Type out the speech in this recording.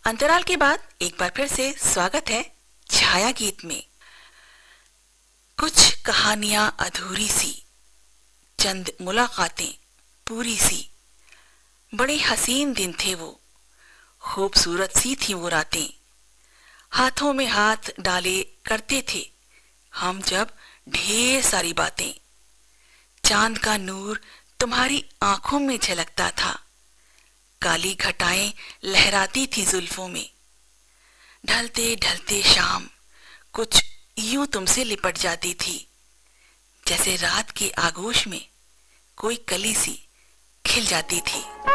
अंतराल के बाद एक बार फिर से स्वागत है छाया गीत में। कुछ कहानियां अधूरी सी, चंद मुलाकातें पूरी सी। बड़े हसीन दिन थे वो, खूबसूरत सी थी वो रातें। हाथों में हाथ डाले करते थे हम जब ढेर सारी बातें। चांद का नूर तुम्हारी आंखों में झलकता था, काली घटाएं लहराती थी जुल्फों में। ढलते ढलते शाम कुछ यूं तुमसे लिपट जाती थी, जैसे रात के आगोश में कोई कली सी खिल जाती थी।